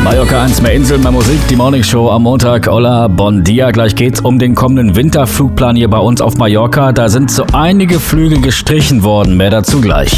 Mallorca 1, mehr Inseln, mehr Musik, die Morningshow am Montag. Hola, bon dia. Gleich geht's um den kommenden Winterflugplan hier bei uns auf Mallorca. Da sind so einige Flüge gestrichen worden. Mehr dazu gleich.